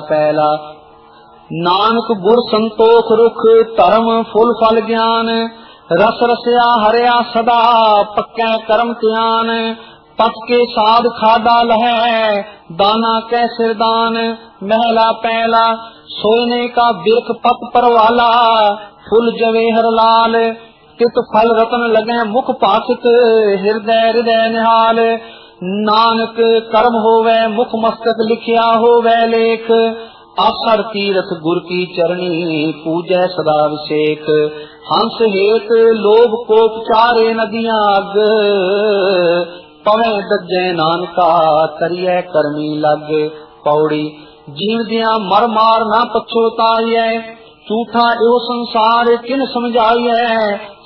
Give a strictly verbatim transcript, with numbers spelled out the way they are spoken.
पैला। नानक गुर संतोख रुख धर्म फुल फल ज्ञान। रस रसया हरिया सदा पक्कै कर्म त्यान। पत के साध खादा लहै दाना कै सिरदान। महला पहला सोने का बिरख पत परवाला। फुल जवेहर लाल कित फल रतन लगे मुख पासित। हृदय हृदय निहाल। नानक कर्म होवे मुख मस्तक लिखिया होवे लेख। आसर तीरथ गुर की चरणी पूजै सदा विशेख। हंस हेत लोभ कोप चारे नदियां अग। पवे दज्जै नानका करिए करनी लग। पौड़ी जीव दिया मर मार ना पछोताइए। झूठा एवं संसार किन समझाइए।